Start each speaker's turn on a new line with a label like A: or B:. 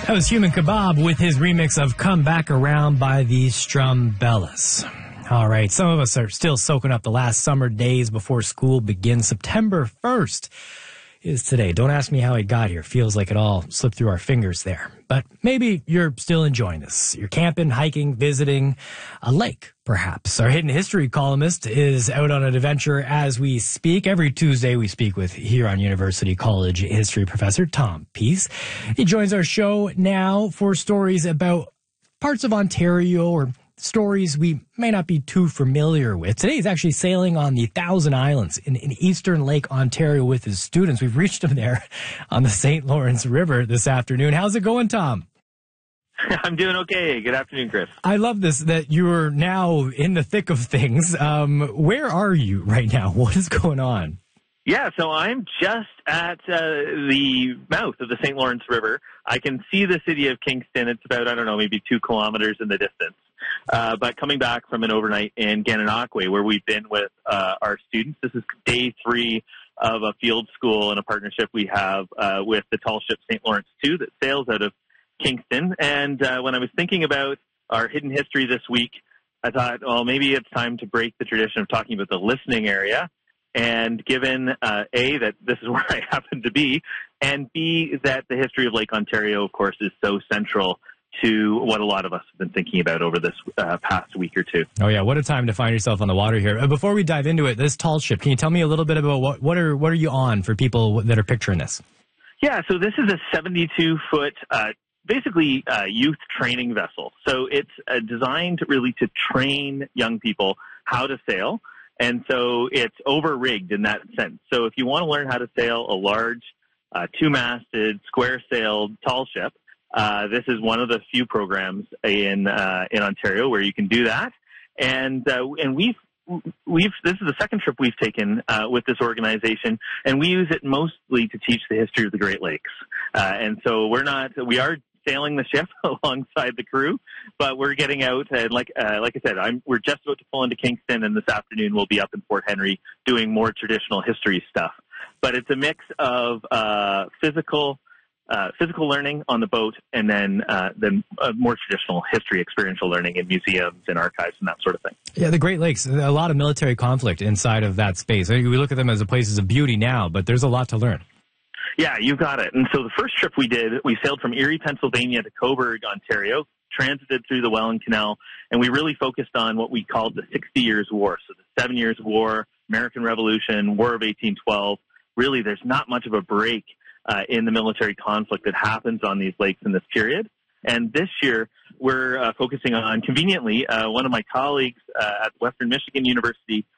A: That was Human Kebab with his remix of Come Back Around by the Strumbellas. All right, some of us are still soaking up the last summer days before school begins. September 1st is today. Don't ask me how it got here. Feels like it all slipped through our fingers there. But maybe you're still enjoying this. You're camping, hiking, visiting a lake, perhaps. Our hidden history columnist is out on an adventure as we speak. Every Tuesday we speak with Huron University College history professor Tom Peace. He joins our show now for stories about parts of Ontario or stories we may not be too familiar with. Today he's actually sailing on the Thousand Islands in Eastern Lake Ontario with his students. We've reached him there on the St. Lawrence River this afternoon. How's it going, Tom?
B: I'm doing okay. Good afternoon, Chris.
A: I love this, that you're now in the thick of things. Where are you right now? What is going on?
B: Yeah, so I'm just at the mouth of the St. Lawrence River. I can see the city of Kingston. It's about, maybe 2 kilometers in the distance. But coming back from an overnight in Gananoque, where we've been with our students, this is day 3 of a field school and a partnership we have with the tall ship St. Lawrence II that sails out of Kingston. And when I was thinking about our hidden history this week, I thought, well, maybe it's time to break the tradition of talking about the listening area. And given, A, that this is where I happen to be, and B, that the history of Lake Ontario, of course, is so central to what a lot of us have been thinking about over this past week or two.
A: Oh, yeah. What a time to find yourself on the water here. Before we dive into it, this tall ship, can you tell me a little bit about what are you on for people that are picturing this?
B: Yeah, so this is a 72-foot, basically youth training vessel. So it's designed really to train young people how to sail. And so it's over-rigged in that sense. So if you want to learn how to sail a large, 2-masted, square-sailed tall ship, this is one of the few programs in Ontario where you can do that. And we've this is the second trip we've taken with this organization, and we use it mostly to teach the history of the Great Lakes. And so we are sailing the ship alongside the crew, but we're getting out, and like I said, we're just about to pull into Kingston, and this afternoon we'll be up in Fort Henry doing more traditional history stuff. But it's a mix of physical learning on the boat, and then more traditional history, experiential learning in museums and archives and that sort of thing.
A: Yeah, the Great Lakes, a lot of military conflict inside of that space. We look at them as places of beauty now, but there's a lot to learn.
B: Yeah, you got it. And so the first trip we did, we sailed from Erie, Pennsylvania to Cobourg, Ontario, transited through the Welland Canal, and we really focused on what we called the 60 Years' War. So the 7 Years' War, American Revolution, War of 1812. Really, there's not much of a break in the military conflict that happens on these lakes in this period. And this year, we're focusing on, conveniently, one of my colleagues at Western Michigan University